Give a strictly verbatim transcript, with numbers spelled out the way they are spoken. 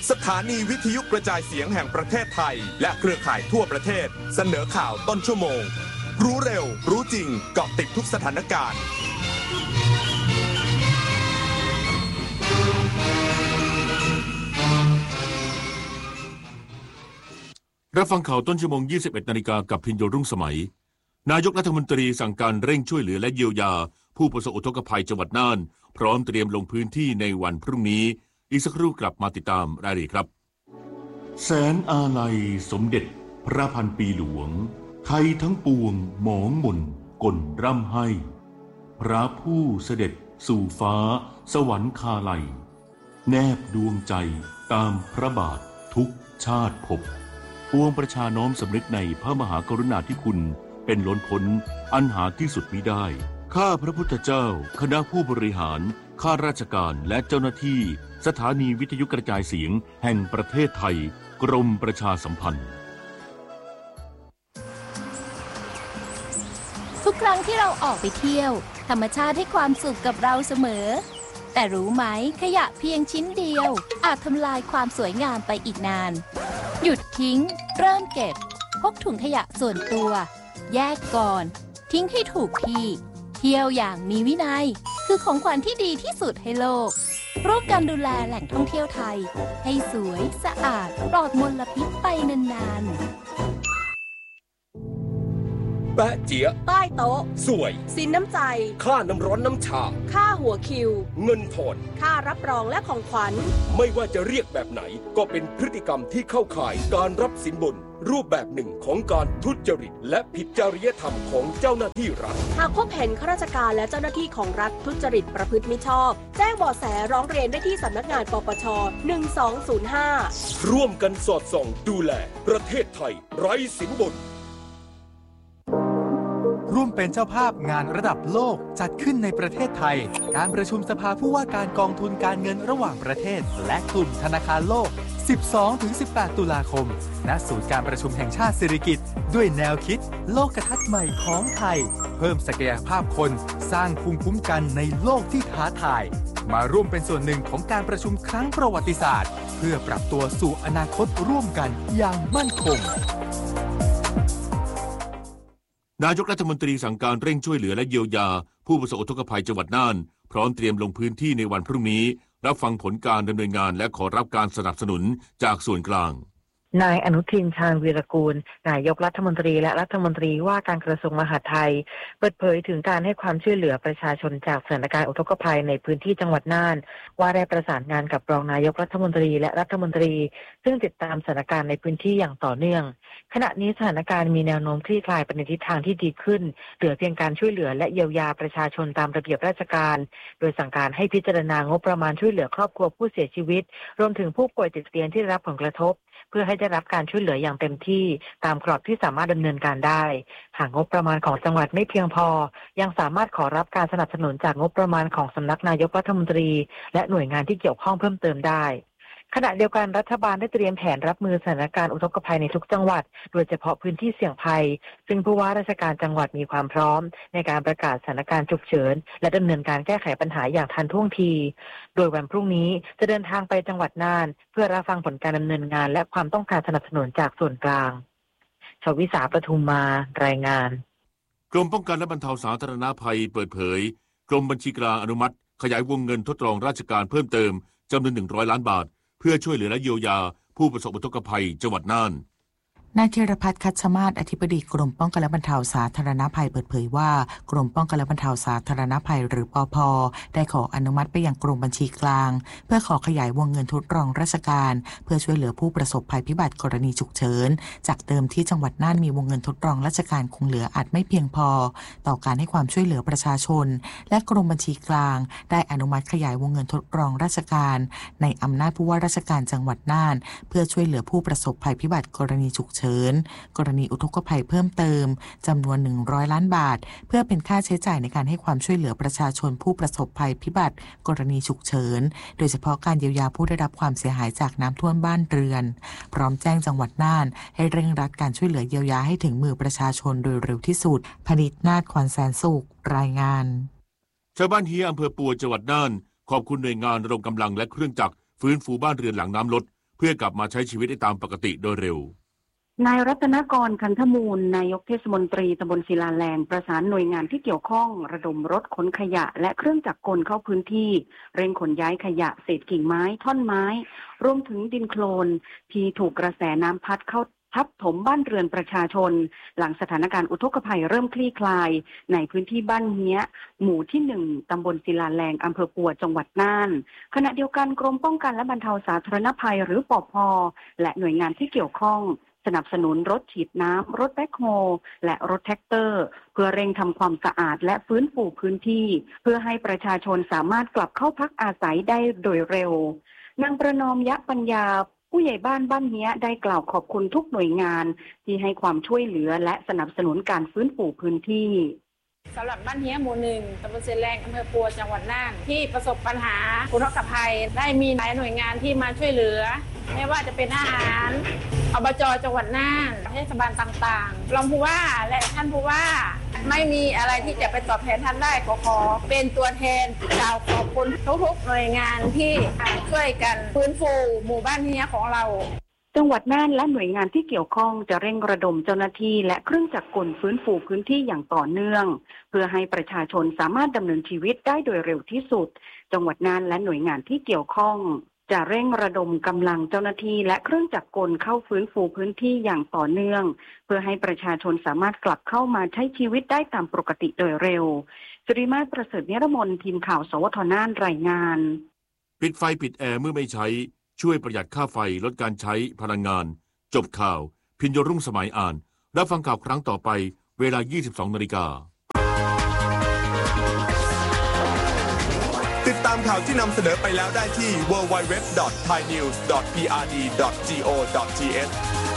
สถานีวิทยุกระจายเสียงแห่งประเทศไทยและเครือข่ายทั่วประเทศเสนอข่าวต้นชั่วโมงรู้เร็วรู้จริงเกาะติดทุกสถานการณ์รับฟังข่าวต้นชั่วโมง ยี่สิบเอ็ด นาฬิกากับพินโยรุ่งสมัยนายกรัฐมนตรีสั่งการเร่งช่วยเหลือและเยียวยาผู้ประสบอุทกภัยจังหวัดน่านพร้อมเตรียมลงพื้นที่ในวันพรุ่งนี้อีกสักครู่กลับมาติดตามรายละเอียดครับแสนอาลัยสมเด็จพระพันปีหลวงไทยทั้งปวงหมองหม่นก่นร่ำให้พระผู้เสด็จสู่ฟ้าสวรรคาลัยแนบดวงใจตามพระบาททุกชาติภพปวงประชาน้อมสำนึกในพระมหากรุณาธิคุณเป็นล้นพ้นอันหาที่สุดมิได้ข้าพระพุทธเจ้าคณะผู้บริหารข้าราชการและเจ้าหน้าที่สถานีวิทยุกระจายเสียงแห่งประเทศไทยกรมประชาสัมพันธ์ทุกครั้งที่เราออกไปเที่ยวธรรมชาติให้ความสุขกับเราเสมอแต่รู้ไหมขยะเพียงชิ้นเดียวอาจทำลายความสวยงามไปอีกนานหยุดทิ้งเริ่มเก็บพกถุงขยะส่วนตัวแยกก่อนทิ้งให้ถูกที่เที่ยวอย่างมีวินัยคือของขวัญที่ดีที่สุดให้โลกร่วมกันดูแลแหล่งท่องเที่ยวไทยให้สวยสะอาดปลอดมลพิษไปนานๆแปะเจี๊ยใต้โต๊ะสวยสินน้ำใจค่าน้ำร้อนน้ำชาค่าหัวคิวเงินผ่อนค่ารับรองและของขวัญไม่ว่าจะเรียกแบบไหนก็เป็นพฤติกรรมที่เข้าข่ายการรับสินบนรูปแบบหนึ่งของการทุจริตและผิดจริยธรรมของเจ้าหน้าที่รัฐหากพบเห็นข้าราชการและเจ้าหน้าที่ของรัฐทุจริตประพฤติมิชอบแจ้งเบาะแสร้องเรียนได้ที่สำนักงานปปชหนึ่งสองศูนย์ห้าร่วมกันสอดส่องดูแลประเทศไทยไร้สินบนร่วมเป็นเจ้าภาพงานระดับโลกจัดขึ้นในประเทศไทยการประชุมสภาผู้ว่าการกองทุนการเงินระหว่างประเทศและกลุ่มธนาคารโลก สิบสองถึงสิบแปด ตุลาคมณศูนย์การประชุมแห่งชาติสิริกิติ์ด้วยแนวคิดโลกทัศน์ใหม่ของไทยเพิ่มศักยภาพคนสร้างภูมิคุ้มกันในโลกที่ท้าทายมาร่วมเป็นส่วนหนึ่งของการประชุมครั้งประวัติศาสตร์เพื่อปรับตัวสู่อนาคตร่วมกันอย่างมั่นคงนายกรัฐมนตรีสั่งการเร่งช่วยเหลือและเยียวยาผู้ประสบอุทกภัยจังหวัดน่านพร้อมเตรียมลงพื้นที่ในวันพรุ่งนี้รับฟังผลการดำเนินงานและขอรับการสนับสนุนจากส่วนกลางนายอนุทินชาญวีรกูลนายกรัฐมนตรีและรัฐมนตรีว่าการกระทรวงมหาดไทยเปิดเผยถึงการให้ความช่วยเหลือประชาชนจากสถานการณ์อุทกภัยในพื้นที่จังหวัดน่านว่าได้ประสานงานกับรองนายกรัฐมนตรีและรัฐมนตรีซึ่งติดตามสถานการณ์ในพื้นที่อย่างต่อเนื่องขณะนี้สถานการณ์มีแนวโน้มคลี่คลายไปในทิศทางที่ดีขึ้นเหลือเพียงการช่วยเหลือและเยียวยาประชาชนตามระเบียบราชการโดยสั่งการให้พิจารณางบประมาณช่วยเหลือครอบครัวผู้เสียชีวิตรวมถึงผู้ป่วยติดเตียงที่ได้รับผลกระทบเพื่อให้ได้รับการช่วยเหลืออย่างเต็มที่ตามกรอบที่สามารถดำเนินการได้หากงบประมาณของจังหวัดไม่เพียงพอยังสามารถขอรับการสนับสนุนจากงบประมาณของสำนักนายกรัฐมนตรีและหน่วยงานที่เกี่ยวข้องเพิ่มเติมได้ขณะเดียวกันรัฐบาลได้เตรียมแผนรับมือสถานการณ์อุทกภัยในทุกจังหวัดโดยเฉพาะพื้นที่เสี่ยงภัยซึ่งผู้ว่าราชการจังหวัดมีความพร้อมในการประกาศสถานการณ์ฉุกเฉินและดำเนินการแก้ไขปัญหาอย่างทันท่วงทีโดยวันพรุ่งนี้จะเดินทางไปจังหวัดน่านเพื่อรับฟังผลการดำเนินงานและความต้องการสนับสนุนจากส่วนกลางชวิสาปทุมมารายงานกรมป้องกันและบรรเทาสาธารณภัยเปิดเผยกรมบัญชีกลางอนุมัติขยายวงเงินทดลองราชการเพิ่มเติมจำนวนหนึ่งร้อยล้านบาทเพื่อช่วยเหลือและเยียวยาผู้ประสบอุทกภัยจังหวัดน่านนายธีรพัฒน์คัชมาศอธิบดีกรมป้องกันและบรรเทาสาธารณภัยเปิดเผยว่ากรมป้องกันและบรรเทาสาธารณภัยหรือปภ.ได้ขออนุมัติไปยังกรมบัญชีกลางเพื่อขอขยายวงเงินทดลองราชการเพื่อช่วยเหลือผู้ประสบภัยพิบัติกรณีฉุกเฉินจากเดิมที่จังหวัดน่านมีวงเงินทดลองราชการคงเหลืออาจไม่เพียงพอต่อการให้ความช่วยเหลือประชาชนและกรมบัญชีกลางได้อนุมัติขยายวงเงินทดลองราชการในอำนาจผู้ว่าราชการจังหวัดน่านเพื่อช่วยเหลือผู้ประสบภัยพิบัติกรณีฉุกเฉินกรณีอุทกภัยเพิ่มเติมจำนวนหนึ่งร้อยล้านบาทเพื่อเป็นค่าใช้จ่ายในการให้ความช่วยเหลือประชาชนผู้ประสบภัยพิบัติกรณีฉุกเฉินโดยเฉพาะการเยียวยาผู้ได้รับความเสียหายจากน้ำท่วมบ้านเรือนพร้อมแจ้งจังหวัดน่านให้เร่งรัดการช่วยเหลือเยียวยาให้ถึงมือประชาชนโดยเร็วที่สุดพนิษฐ์นาฏ ขวัญแสนสุขรายงานชาวบ้านเฮียอำเภอปัวจังหวัดน่านขอบคุณหน่วยงานระดมกำลังและเครื่องจักรฟื้นฟูบ้านเรือนหลังน้ำลดเพื่อกลับมาใช้ชีวิตได้ตามปกติโดยเร็วนายรัตนกรคันธมูลนายกเทศมนตรีตำบลศิลาแรงประสานหน่วยงานที่เกี่ยวข้องระดมรถขนขยะและเครื่องจักรกลเข้าพื้นที่เร่งขนย้ายขยะเศษกิ่งไม้ท่อนไม้รวมถึงดินโคลนที่ถูกกระแสน้ำพัดเข้าทับถมบ้านเรือนประชาชนหลังสถานการณ์อุทกภัยเริ่มคลี่คลายในพื้นที่บ้านเฮี้ยหมู่ที่หนึ่งตำบลศิลาแรงอำเภอปัวจังหวัดน่านขณะเดียวกันกรมป้องกันและบรรเทาสาธารณภัยหรือปภ.และหน่วยงานที่เกี่ยวข้องสนับสนุนรถฉีดน้ำรถแบ็คโฮและรถแท็กเตอร์เพื่อเร่งทำความสะอาดและฟื้นฟูพื้นที่เพื่อให้ประชาชนสามารถกลับเข้าพักอาศัยได้โดยเร็วนางประนอมยะปัญญาผู้ใหญ่บ้านบ้านเฮี้ยได้กล่าวขอบคุณทุกหน่วยงานที่ให้ความช่วยเหลือและสนับสนุนการฟื้นฟูพื้นที่สำหรับบ้านเฮี้ยหมู่หนึ่งตำบลศิลาแรงอำเภอปัวจังหวัดน่านที่ประสบปัญหาอุทกภัยได้มีหลายหน่วยงานที่มาช่วยเหลือไม่ว่าจะเป็นอาหารอบจ.จังหวัดน่านเทศบาลต่างๆรองผู้ว่าและท่านผู้ว่าไม่มีอะไรที่จะไปตอบแทนท่านได้ขอขอเป็นตัวแทนกล่าวขอบคุณทุกๆหน่วยงานที่ช่วยกันฟื้นฟูหมู่บ้านเฮี้ยของเราจังหวัดน่านและหน่วยงานที่เกี่ยวข้องจะเร่งระดมเจ้าหน้าที่และเครื่องจักรกลฟื้นฟูพื้นที่อย่างต่อเนื่องเพื่อให้ประชาชนสามารถดำเนินชีวิตได้โดยเร็วที่สุดจังหวัดน่านและหน่วยงานที่เกี่ยวข้องจะเร่งระดมกำลังเจ้าหน้าที่และเครื่องจักรกลเข้าฟื้นฟูพื้นที่อย่างต่อเนื่องเพื่อให้ประชาชนสามารถกลับเข้ามาใช้ชีวิตได้ตามปกติโดยเร็วสุริมาศประเสริฐนิรมนทีมข่าวสวทน่านรายงานปิดไฟปิดแอร์เมื่อไม่ใช้ช่วยประหยัดค่าไฟลดการใช้พลังงานจบข่าวพิญโยรุ่งสมัยอ่านรับฟังข่าวครั้งต่อไปเวลา ยี่สิบสองนาฬิกาติดตามข่าวที่นำเสนอไปแล้วได้ที่ ดับเบิลยู ดับเบิลยู ดับเบิลยู ดอท ไทยนิวส์ ดอท พี อาร์ ดี ดอท จี โอ ดอท ที เอช